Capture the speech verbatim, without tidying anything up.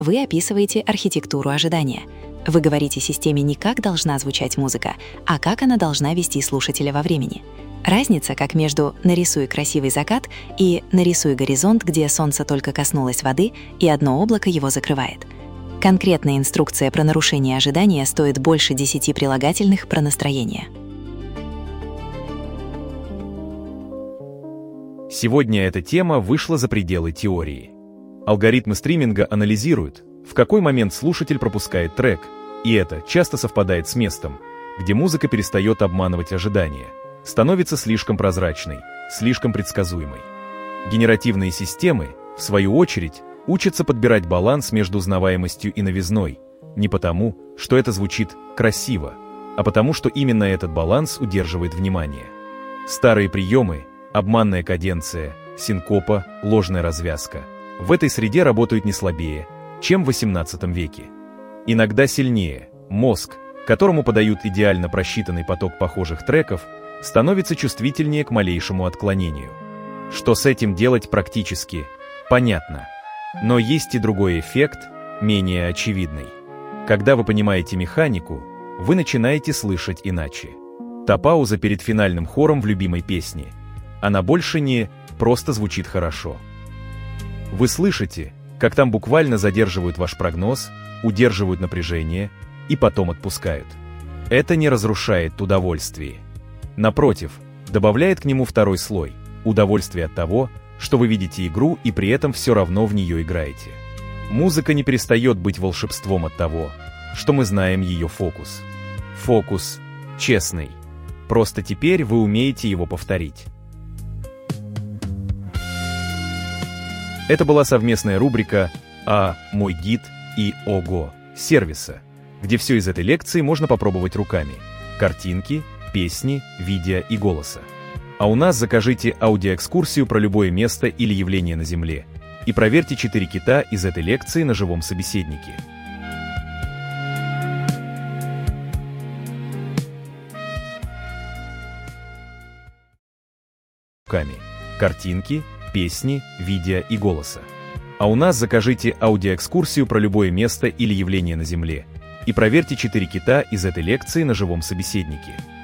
Вы описываете архитектуру ожидания. Вы говорите системе не как должна звучать музыка, а как она должна вести слушателя во времени. Разница как между «нарисуй красивый закат» и «нарисуй горизонт, где солнце только коснулось воды, и одно облако его закрывает». Конкретная инструкция про нарушение ожидания стоит больше десяти прилагательных про настроение. Сегодня эта тема вышла за пределы теории. Алгоритмы стриминга анализируют, в какой момент слушатель пропускает трек, и это часто совпадает с местом, где музыка перестает обманывать ожидания, становится слишком прозрачной, слишком предсказуемой. Генеративные системы, в свою очередь, учатся подбирать баланс между узнаваемостью и новизной, не потому, что это звучит красиво, а потому, что именно этот баланс удерживает внимание. Старые приемы, обманная каденция, синкопа, ложная развязка в этой среде работают не слабее, чем в восемнадцатом веке. Иногда сильнее. Мозг, которому подают идеально просчитанный поток похожих треков, становится чувствительнее к малейшему отклонению. Что с этим делать практически, понятно. Но есть и другой эффект, менее очевидный. Когда вы понимаете механику, вы начинаете слышать иначе. Та пауза перед финальным хором в любимой песне, она больше не просто звучит хорошо. Вы слышите, как там буквально задерживают ваш прогноз, удерживают напряжение и потом отпускают. Это не разрушает удовольствие. Напротив, добавляет к нему второй слой – удовольствие от того, что вы видите игру и при этом все равно в нее играете. Музыка не перестает быть волшебством от того, что мы знаем ее фокус. Фокус честный. Просто теперь вы умеете его повторить. Это была совместная рубрика «А мой гид» и «Ого» сервиса, где все из этой лекции можно попробовать руками. Картинки, песни, видео и голоса. А у нас закажите аудиоэкскурсию про любое место или явление на Земле и проверьте четыре кита из этой лекции на живом собеседнике. Руками. Картинки, песни, видео и голоса. А у нас закажите аудиоэкскурсию про любое место или явление на Земле и проверьте четыре кита из этой лекции на живом собеседнике.